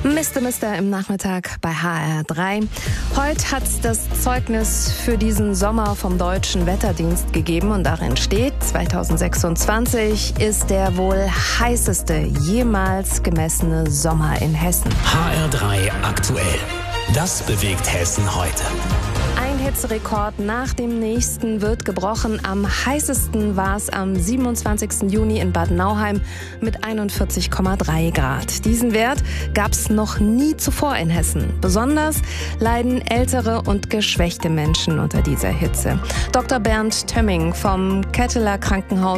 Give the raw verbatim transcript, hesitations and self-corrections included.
Mister Mister im Nachmittag bei H R drei. Heute hat es das Zeugnis für diesen Sommer vom Deutschen Wetterdienst gegeben und darin steht, zweitausendsechsundzwanzig ist der wohl heißeste jemals gemessene Sommer in Hessen. H R drei aktuell. Das bewegt Hessen heute. Ein Hitzerekord nach dem nächsten wird gebrochen. Am heißesten war es am siebenundzwanzigsten Juni in Bad Nauheim mit einundvierzig Komma drei Grad. Diesen Wert gab es noch nie zuvor in Hessen. Besonders leiden ältere und geschwächte Menschen unter dieser Hitze. Doktor Bernd Tömming vom Ketteler Krankenhaus